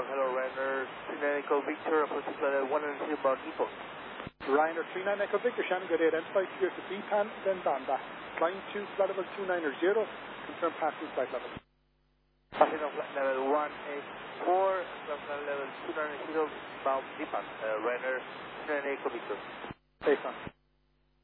hello, Ryanair 39 Echo Victor, approaching flight level 190 about Ipoh. Ryanair 39 Echo Victor, Shannon, good day, identified here to Deepan, then Donda. Flying to flight level 290, confirm passing flight level. Passing on flight level 184, flight level 290 bound Deepan, Ryanair 39 Echo Victor. Based on.